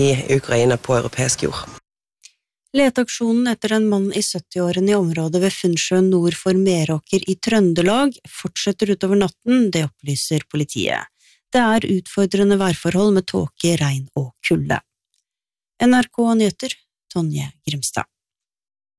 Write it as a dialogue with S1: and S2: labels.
S1: i Ukraina på europeisk jord.
S2: Leteaksjonen etter en mann i 70-årene i området ved Funnsjøen nord for Meråker i Trøndelag fortsetter utover natten, det opplyser politiet. Det er utfordrende værforhold med tåke, regn og kulde. NRK Nyheter, Tonje Grimstad.